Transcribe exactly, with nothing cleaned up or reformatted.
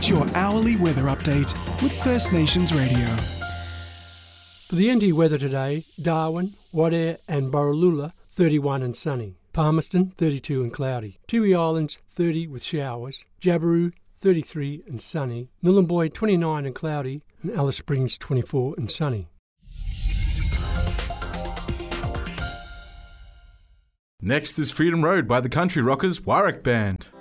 Get your hourly weather update with First Nations Radio. For the N T weather today, Darwin, Wadeye and Borroloola, thirty-one and sunny. Palmerston, thirty-two and cloudy. Tiwi Islands, thirty with showers. Jabiru, thirty-three and sunny. Nhulunbuy, twenty-nine and cloudy. And Alice Springs, twenty-four and sunny. Next is Freedom Road by the Country Rockers Warwick Band.